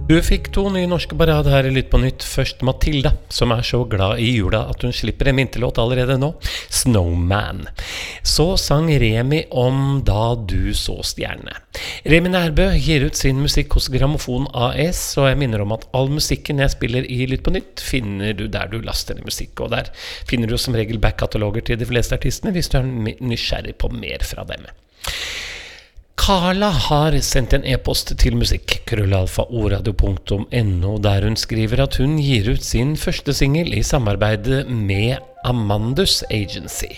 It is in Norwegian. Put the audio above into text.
Du fikk to nye norske parade her i Lytt på nytt. Først Matilda, som så glad i jula at hun slipper en vinterlåt allerede nå, Snowman. Så sang Remi om Da du så stjerne. Remi Nærbø gir ut sin musikk hos Grammofon AS, og jeg minner om at all musikken jeg spiller i Lytt på nytt finner du der du laster ned musikk, og der finner du som regel back-kataloger til de fleste artistene hvis du nysgjerrig på mer fra dem. Carla har sendt en e-post til musikk@oradio.no der hun skriver at hun gir ut sin første single i samarbeid med Amandus Agency.